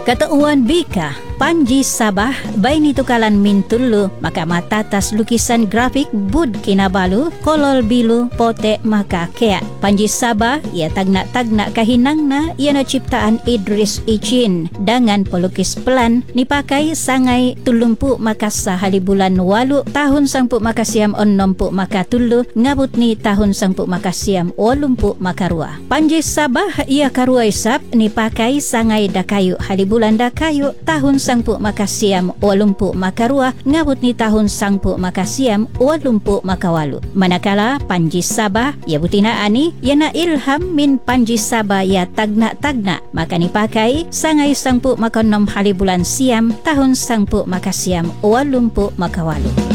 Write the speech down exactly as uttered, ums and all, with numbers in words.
Katauan Bika, Panji Sabah, bay nito kalan mintulu, maka matatas lukisan grafik bud kinabalu, kolol bilu, pote maka kea. Panji Sabah, ia tagna-tagna kahinang na, ia na ciptaan Idris Icin, dengan pelukis pelan, nipakai sangai tulumpu maka sahalibulan walu, tahun sangpu maka siam onnompu maka tulu, ngabut ni tahun sangpu maka siam walumpu maka rua. Panji Sabah, ia karua isap, nipakai sangai dakayu halibulan dakayu, tahun sangpu makasiam walumpu makarua, ngabut ni tahun sangpu makasiam walumpu makawalu. Manakala Panji Sabah ya butina ani yana ilham min Panji Sabah ya tagna-tagna, maka nipakai sangai sangpu makanom halibulan siam tahun sangpu makasiam walumpu makawalu.